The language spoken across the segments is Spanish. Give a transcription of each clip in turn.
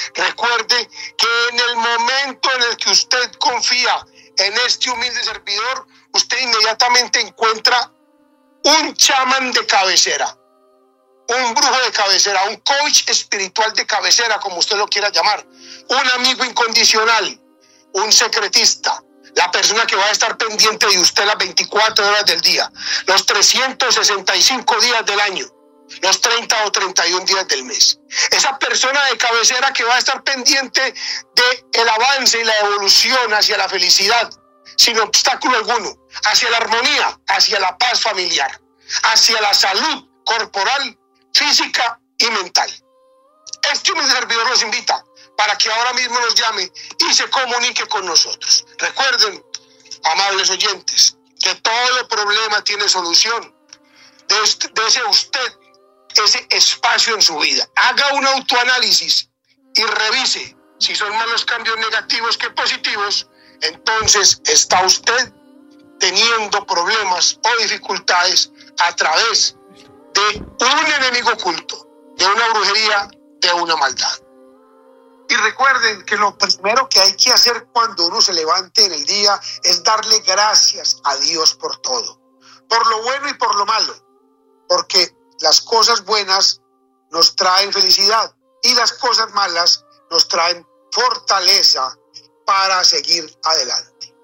Recuerde que en el momento en el que usted confía en este humilde servidor, usted inmediatamente encuentra un chamán de cabecera, un brujo de cabecera, un coach espiritual de cabecera, como usted lo quiera llamar, un amigo incondicional, un secretista, la persona que va a estar pendiente de usted las 24 horas del día, los 365 días del año, los 30 o 31 días del mes. Esa persona de cabecera que va a estar pendiente del avance y la evolución hacia la felicidad, sin obstáculo alguno, hacia la armonía, hacia la paz familiar, hacia la salud corporal, física y mental. Este humilde servidor los invita para que ahora mismo nos llame y se comunique con nosotros. Recuerden, amables oyentes, que todo problema tiene solución. Dese usted ese espacio en su vida. Haga un autoanálisis y revise si son más los cambios negativos que positivos. Entonces está usted teniendo problemas o dificultades a través de un enemigo oculto, de una brujería, de una maldad. Y recuerden que lo primero que hay que hacer cuando uno se levante en el día es darle gracias a Dios por todo, por lo bueno y por lo malo, porque las cosas buenas nos traen felicidad y las cosas malas nos traen fortaleza para seguir adelante.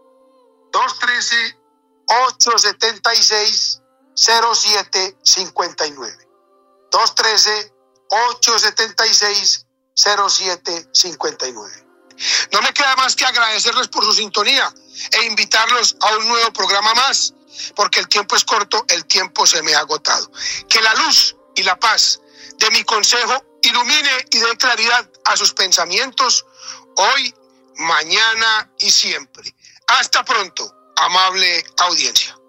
213-876-0759. 213-876-0759. No me queda más que agradecerles por su sintonía e invitarlos a un nuevo programa más, porque el tiempo es corto, el tiempo se me ha agotado. Que la luz y la paz de mi consejo ilumine y dé claridad a sus pensamientos hoy, mañana y siempre. Hasta pronto, amable audiencia.